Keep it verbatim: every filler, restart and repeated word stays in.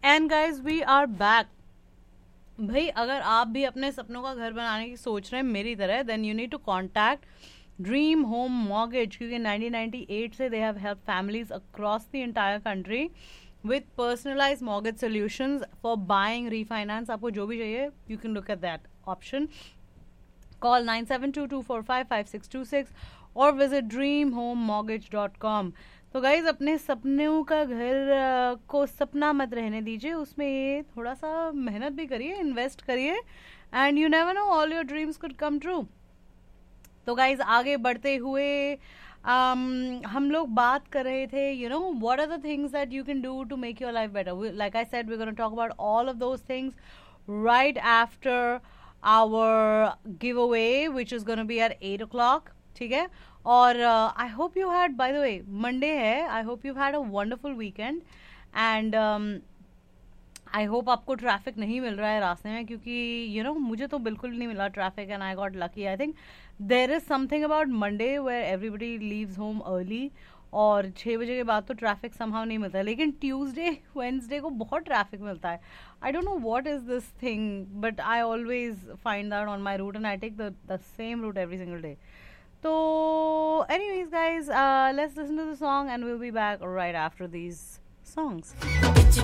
And guys we are back. भाई अगर आप भी अपने सपनों का घर बनाने की सोच रहे हैं मेरी तरह, then you need to contact dream home mortgage, क्योंकि नाइनटीन नाइंटी एट से they have help families across the entire country with personalise mortgage solutions for buying, refinance. आपको जो भी चाहिए you can look at that option. Call nine seven to to four five five six to six और visit dream home mortgage dot com. तो guys अपने सपनों का घर को सपना मत रहने दीजिए, उसमें थोड़ा सा मेहनत भी करिए, इन्वेस्ट करिए, and you never know, all your dreams could come true. तो गाइज आगे बढ़ते हुए um, हम लोग बात कर रहे थे, you know what are the things that you can do to make your life better. Like I said we gonna talk about all of those things right after our give away which is gonna be eight eight O clock. ठीक है. और I hope you had, by the way Monday है, I hope you had a wonderful weekend. And I hope आपको traffic नहीं मिल रहा है रास्ते में, क्योंकि यू नो मुझे तो बिल्कुल नहीं मिला traffic and I got lucky. I think there is something about Monday where everybody leaves home early, और छः बजे के बाद तो ट्रैफिक समहाउ नहीं मिलता है. लेकिन ट्यूसडे वेंसडे को बहुत ट्रैफिक मिलता है. I don't know what is this thing, but I always find that on my root and I take the same root every single day. So, anyways, guys, uh, let's listen to the song and we'll be back right after these songs.